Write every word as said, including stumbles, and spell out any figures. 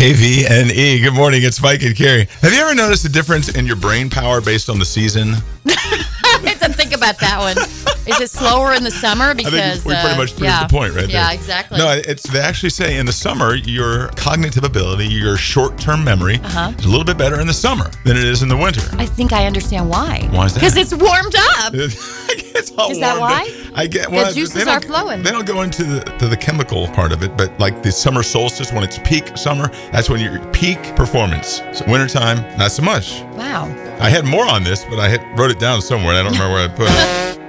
K V N E. Good morning. It's Mike and Carrie. Have you ever noticed a difference in your brain power based on the season? I had to think about that one. Is it slower in the summer? Because I think we pretty uh, much proved yeah. the point right there. Yeah, exactly. No, it's they actually say in the summer, your cognitive ability, your short-term memory Uh-huh. is a little bit better in the summer than it is in the winter. I think I understand why. Why is that? Because it's warmed up. I guess all Is that warmed up. why? I get The well, juices they don't- are flowing. They don't go into the to the chemical part of it, but like the summer solstice, when it's peak summer, that's when you're peak performance. So wintertime, not so much. Wow. I had more on this, but I had, wrote it down somewhere, and I don't remember where I put it.